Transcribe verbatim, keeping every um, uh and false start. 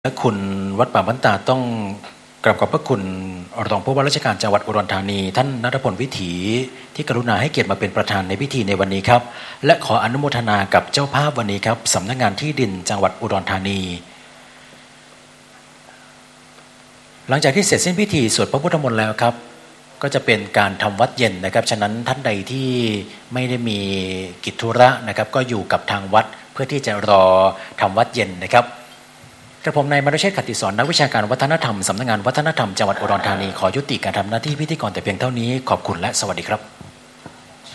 และคุณวัดป่าบ้านตาต้องกราบขอบพระคุณรองผู้ว่าราชการจังหวัดอุดรธานีท่านณัฐพลวิถีที่กรุณาให้เกียรติมาเป็นประธานในพิธีในวันนี้ครับและขออนุโมทนากับเจ้าภาพวันนี้ครับสำนักงานที่ดินจังหวัดอุดรธานีหลังจากที่เสร็จสิ้นพิธีสวดพระพุทธมนต์แล้วครับก็จะเป็นการทำวัดเย็นนะครับฉะนั้นท่านใดที่ไม่ได้มีกิจธุระนะครับก็อยู่กับทางวัดเพื่อที่จะรอทำวัดเย็นนะครับกระผมนายมรุเชษฐ์ ขัตติสอนนักวิชาการวัฒนธรรมสำนักงานวัฒนธรรมจังหวัดอุดรธานีขอยุติการทำหน้าที่พิธีกรแต่เพียงเท่านี้ขอบคุณและสวัสดีครับ